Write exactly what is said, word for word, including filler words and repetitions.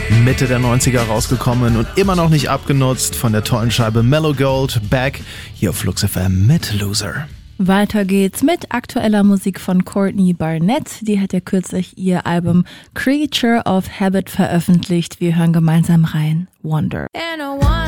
Mitte der neunziger rausgekommen und immer noch nicht abgenutzt von der tollen Scheibe Mellow Gold, Back, hier auf Flux F M mit Loser. Weiter geht's mit aktueller Musik von Courtney Barnett. Die hat ja kürzlich ihr Album Creature of Habit veröffentlicht. Wir hören gemeinsam rein. Wonder.